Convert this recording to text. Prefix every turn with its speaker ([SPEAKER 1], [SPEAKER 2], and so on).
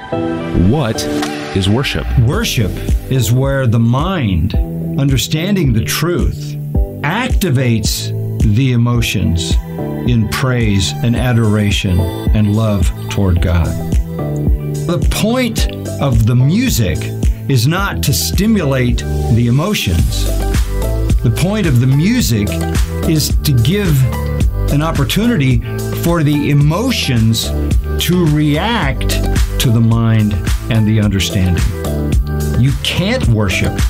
[SPEAKER 1] What is worship?
[SPEAKER 2] Worship is where the mind, understanding the truth, activates the emotions in praise and adoration and love toward God. The point of the music is not to stimulate the emotions. The point of the music is to give an opportunity for the emotions to react to the mind and the understanding. You can't worship